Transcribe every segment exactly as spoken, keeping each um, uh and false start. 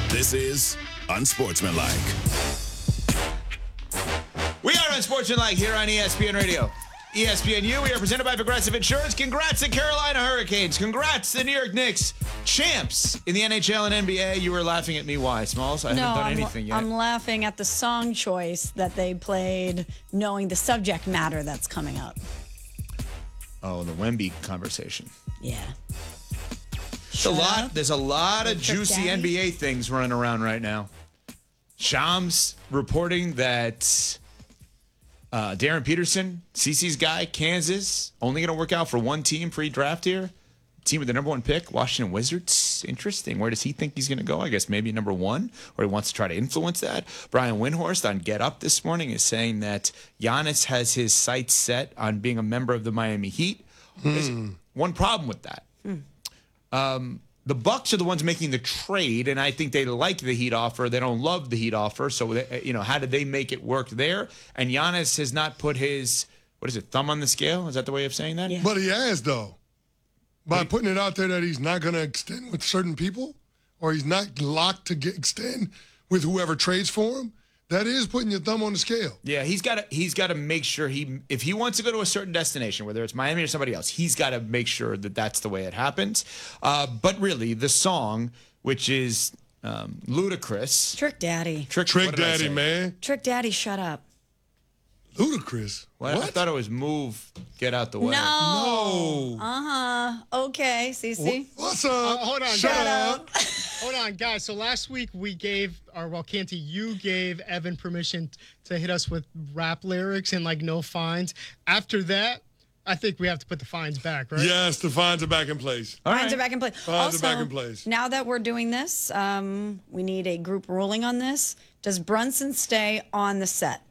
This is Unsportsmanlike. We are Unsportsmanlike here on E S P N Radio. E S P N U, we are presented by Progressive Insurance. Congrats to Carolina Hurricanes. Congrats to New York Knicks, champs in the N H L and N B A. You were laughing at me. Why, Smalls? I no, haven't done I'm, anything yet. I'm laughing at the song choice that they played, knowing the subject matter that's coming up. Oh, the Wemby conversation. Yeah. There's a lot, there's a lot of Trick juicy Daddy. N B A things running around right now. Shams reporting that uh, Darren Peterson, CeCe's guy, Kansas, only going to work out for one team pre-draft here. Team with the number one pick, Washington Wizards. Interesting. Where does he think he's going to go? I guess maybe number one, or he wants to try to influence that. Brian Windhorst on Get Up this morning is saying that Giannis has his sights set on being a member of the Miami Heat. There's one problem with that. Um, the Bucks are the ones making the trade, and I think they like the Heat offer. They don't love the Heat offer. So, they, you know, how did they make it work there? And Giannis has not put his, what is it, thumb on the scale? Is that the way of saying that? Yeah. But he has, though. By putting it out there that he's not going to extend with certain people, or he's not locked to get, extend with whoever trades for him, that is putting your thumb on the scale. Yeah, he's got to he's got to make sure he if he wants to go to a certain destination, whether it's Miami or somebody else, he's got to make sure that that's the way it happens. Uh, but really, the song, which is um, Ludacris, Trick Daddy. Trick, Trick what did I Daddy, say? man. Trick Daddy, shut up. Ludacris. What? What? I thought it was Move, Get Out the Way. No. No. Uh-huh. Okay, Cece. What's up? Uh, hold on, Shut Shut up. up. Hold on, guys. So last week we gave, or well, Canty, you gave Evan permission to hit us with rap lyrics and like no fines. After that, I think we have to put the fines back, right? Yes, the fines are back in place. All Fines right. are back in place. Fines are also, back in place. now that we're doing this, um, we need a group ruling on this. Does Brunson stay on the set?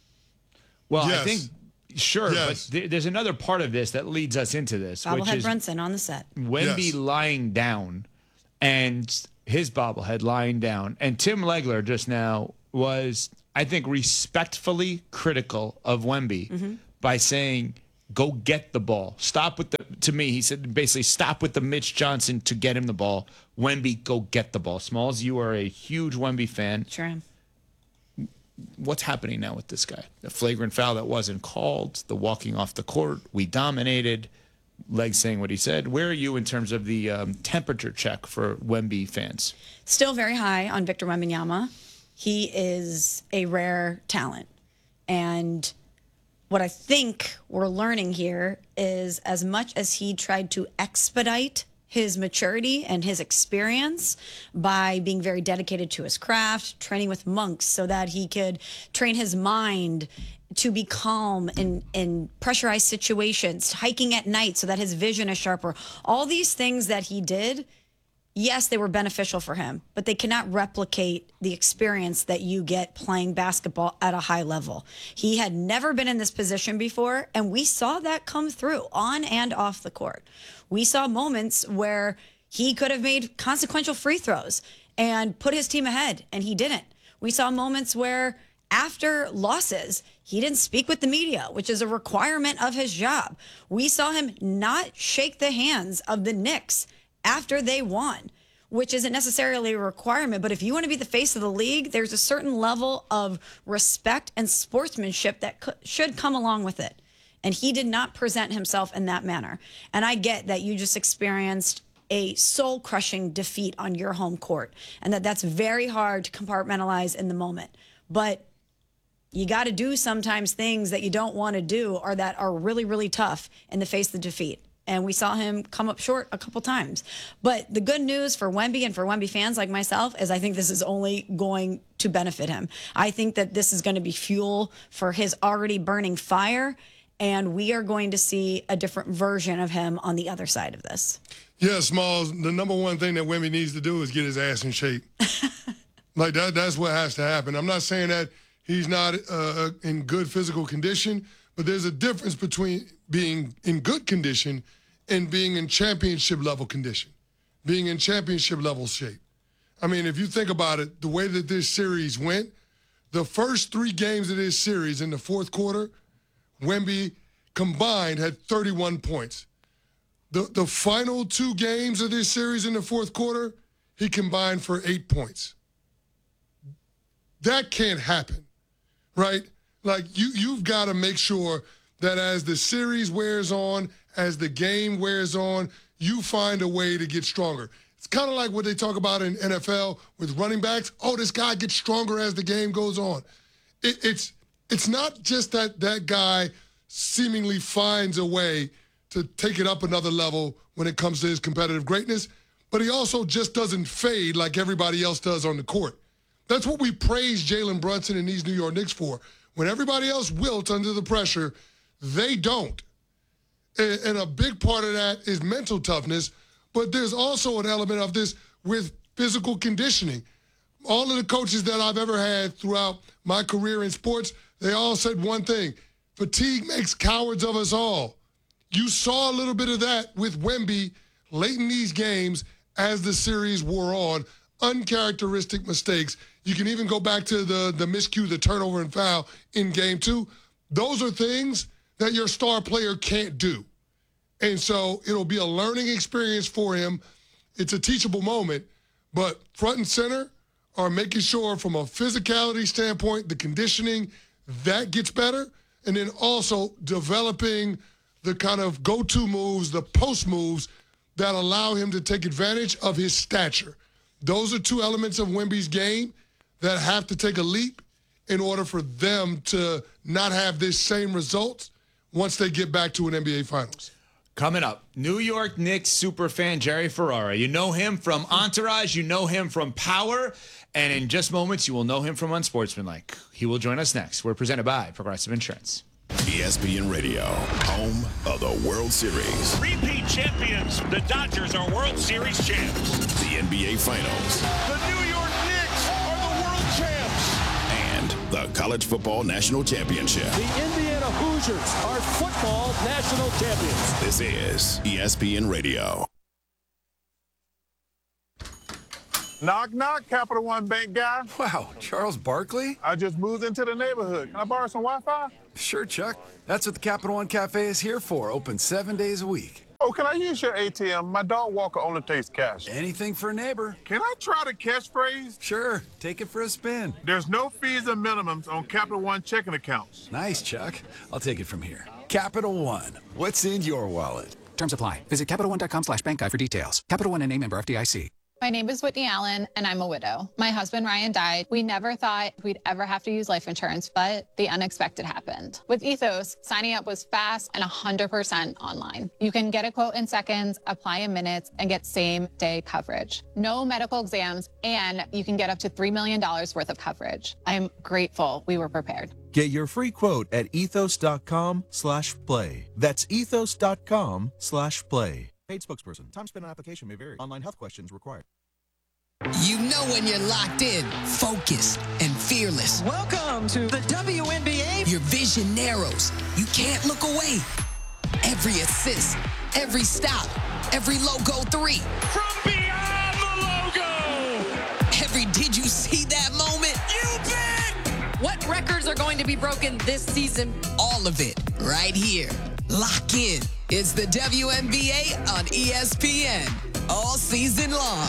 Well, I Yes. think sure, Yes. but th- there's another part of this that leads us into this, which Bobblehead is Brunson on the set. Wemby Yes. lying down and his bobblehead lying down. And Tim Legler just now was, I think, respectfully critical of Wemby Mm-hmm. by saying, go get the ball. Stop with the, to me, he said basically, stop with the Mitch Johnson to get him the ball. Wemby, go get the ball. Smalls, you are a huge Wemby fan. Sure am. What's happening now with this guy? The flagrant foul that wasn't called, the walking off the court, we dominated, Legs saying what he said. Where are you in terms of the um, temperature check for Wemby fans? Still very high on Victor Wembanyama. He is a rare talent. And what I think we're learning here is as much as he tried to expedite his maturity and his experience by being very dedicated to his craft, training with monks so that he could train his mind to be calm in, in pressurized situations, hiking at night so that his vision is sharper. All these things that he did, yes, they were beneficial for him, but they cannot replicate the experience that you get playing basketball at a high level. He had never been in this position before, and we saw that come through on and off the court. We saw moments where he could have made consequential free throws and put his team ahead, and he didn't. We saw moments where after losses, he didn't speak with the media, which is a requirement of his job. We saw him not shake the hands of the Knicks after they won, which isn't necessarily a requirement. But if you want to be the face of the league, there's a certain level of respect and sportsmanship that co- should come along with it. And he did not present himself in that manner. And I get that you just experienced a soul-crushing defeat on your home court, and that that's very hard to compartmentalize in the moment. But you got to do sometimes things that you don't want to do or that are really, really tough in the face of the defeat. And we saw him come up short a couple times. But the good news for Wemby and for Wemby fans like myself is I think this is only going to benefit him. I think that this is going to be fuel for his already burning fire, and we are going to see a different version of him on the other side of this. Yeah, Smalls, the number one thing that Wemby needs to do is get his ass in shape. Like, that, that's what has to happen. I'm not saying that he's not uh, in good physical condition, but there's a difference between being in good condition and being in championship level condition, being in championship level shape. I mean, if you think about it, the way that this series went, the first three games of this series in the fourth quarter, Wemby combined had thirty-one points. The, the final two games of this series in the fourth quarter, he combined for eight points. that can't happen, right? Like, you, you've got to make sure that as the series wears on, as the game wears on, you find a way to get stronger. It's kind of like what they talk about in N F L with running backs. Oh, this guy gets stronger as the game goes on. It, it's it's not just that that guy seemingly finds a way to take it up another level when it comes to his competitive greatness, but he also just doesn't fade like everybody else does on the court. That's what we praise Jalen Brunson and these New York Knicks for. When everybody else wilts under the pressure, they don't. And, and a big part of that is mental toughness, but there's also an element of this with physical conditioning. All of the coaches that I've ever had throughout my career in sports, they all said one thing: fatigue makes cowards of us all. You saw a little bit of that with Wemby late in these games as the series wore on. Uncharacteristic mistakes. You can even go back to the, the miscue, the turnover and foul in game two. Those are things that your star player can't do. And so it'll be a learning experience for him. It's a teachable moment, but front and center are making sure from a physicality standpoint, the conditioning, that gets better, and then also developing the kind of go-to moves, the post moves that allow him to take advantage of his stature. Those are two elements of Wemby's game that have to take a leap in order for them to not have this same results once they get back to an N B A Finals. Coming up, New York Knicks superfan Jerry Ferrara. You know him from Entourage. You know him from Power. And in just moments, you will know him from Unsportsmanlike. He will join us next. We're presented by Progressive Insurance. E S P N Radio, home of the World Series. Repeat champions. The Dodgers are World Series champs. The N B A Finals. The New York Knicks are the world champs. And the College Football National Championship. The Indiana Hoosiers are football national champions. This is E S P N Radio. Knock, knock, Capital One Bank guy. Wow, Charles Barkley? I just moved into the neighborhood. Can I borrow some Wi-Fi? Sure, Chuck. That's what the Capital One Cafe is here for, open seven days a week. Oh, can I use your A T M? My dog walker only takes cash. Anything for a neighbor. Can I try the catchphrase? Sure, take it for a spin. There's no fees or minimums on Capital One checking accounts. Nice, Chuck. I'll take it from here. Capital One, what's in your wallet? Terms apply. Visit Capital One dot com slash bank guide for details. Capital One and a member F D I C. My name is Whitney Allen, and I'm a widow. My husband, Ryan, died. We never thought we'd ever have to use life insurance, but the unexpected happened. With Ethos, signing up was fast and one hundred percent online. You can get a quote in seconds, apply in minutes, and get same-day coverage. No medical exams, and you can get up to three million dollars worth of coverage. I'm grateful we were prepared. Get your free quote at ethos dot com slash play. That's ethos dot com slash play. Paid spokesperson. Time spent on application may vary. Online health questions required. You know when you're locked in, focused, and fearless. Welcome to the W N B A. Your vision narrows. You can't look away. Every assist, every stop, every logo three. From beyond the logo. Every did you see that moment? You bet. What records are going to be broken this season? All of it right here. Lock in. It's the W N B A on E S P N all season long.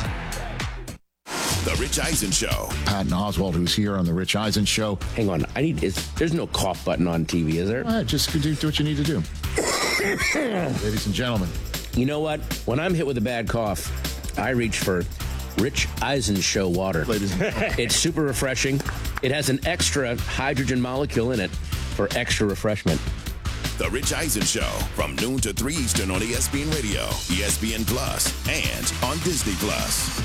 The Rich Eisen Show. Patton Oswalt, who's here on the Rich Eisen Show. Hang on, I need. Is, there's no cough button on T V, is there? Uh, just do, do what you need to do. Ladies and gentlemen. You know what? When I'm hit with a bad cough, I reach for Rich Eisen Show water. Ladies and gentlemen. It's super refreshing. It has an extra hydrogen molecule in it for extra refreshment. The Rich Eisen Show, from noon to three Eastern on E S P N Radio, E S P N Plus, and on Disney Plus.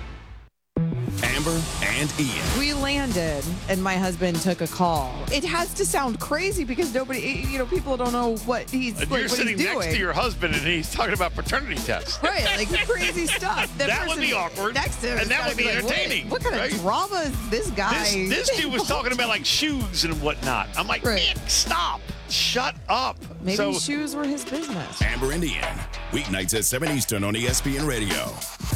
Amber and Ian. We landed, and my husband took a call. It has to sound crazy because nobody, you know, people don't know what he's, And like, you're what sitting he's next doing. to your husband, and he's talking about paternity tests. Right, like crazy stuff. The That would person be awkward, Next to him and has that gotta would be like, what- entertaining, What, kind right? of drama is this guy? This, this dude was talking about like shoes and whatnot. I'm like, Right. man, stop. Shut up. Maybe so, shoes were his business. Amber and Ian. Weeknights at seven Eastern on E S P N Radio.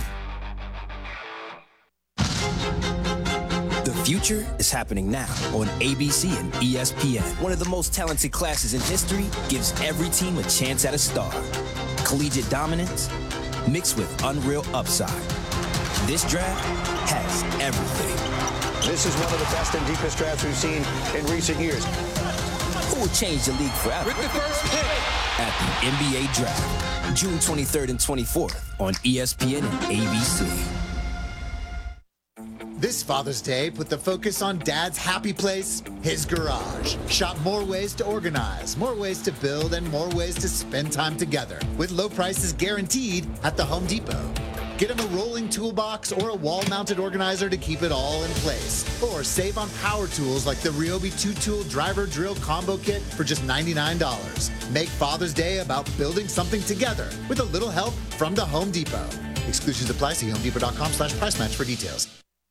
The future is happening now on A B C and E S P N. One of the most talented classes in history gives every team a chance at a star. Collegiate dominance mixed with unreal upside. This draft has everything. This is one of the best and deepest drafts we've seen in recent years. Who will change the league forever? With the first pick at the N B A Draft, June twenty-third and twenty-fourth on E S P N and A B C. This Father's Day, put the focus on Dad's happy place, his garage. Shop more ways to organize, more ways to build, and more ways to spend time together with low prices guaranteed at the Home Depot. Get him a rolling toolbox or a wall-mounted organizer to keep it all in place. Or save on power tools like the Ryobi two-tool driver drill combo kit for just ninety-nine dollars. Make Father's Day about building something together with a little help from the Home Depot. Exclusions apply. See homedepot.com slash price match for details.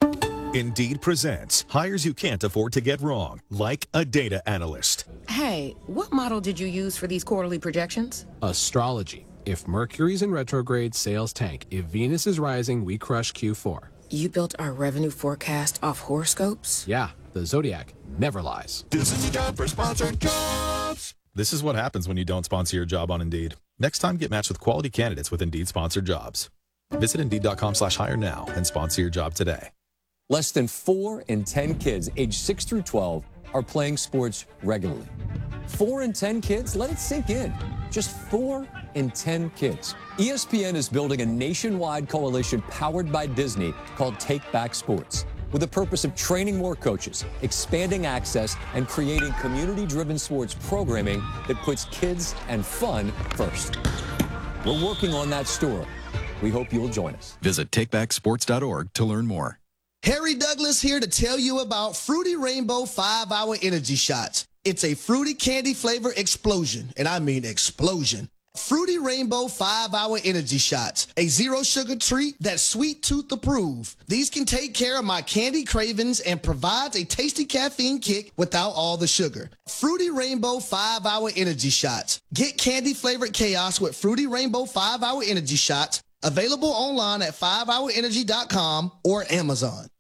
Indeed presents hires you can't afford to get wrong, like a data analyst. Hey, what model did you use for these quarterly projections? Astrology. If Mercury's in retrograde, sales tank. If Venus is rising, we crush Q four. You built our revenue forecast off horoscopes? Yeah, the Zodiac never lies. This is a job for sponsored jobs. This is what happens when you don't sponsor your job on Indeed. Next time, get matched with quality candidates with Indeed sponsored jobs. Visit Indeed.com slash hire now and sponsor your job today. Less than four in ten kids aged six through twelve are playing sports regularly. Four in ten kids? Let it sink in. Just four in ten kids. E S P N is building a nationwide coalition powered by Disney called Take Back Sports, with the purpose of training more coaches, expanding access, and creating community-driven sports programming that puts kids and fun first. We're working on that story. We hope you'll join us. Visit take back sports dot org to learn more. Harry Douglas here to tell you about Fruity Rainbow five hour Energy Shots. It's a fruity candy flavor explosion, and I mean explosion. Fruity Rainbow five hour Energy Shots, a zero sugar treat that's sweet tooth approved. These can take care of my candy cravings and provides a tasty caffeine kick without all the sugar. Fruity Rainbow five hour Energy Shots. Get candy flavored chaos with Fruity Rainbow five hour Energy Shots. Available online at five hour energy dot com or Amazon.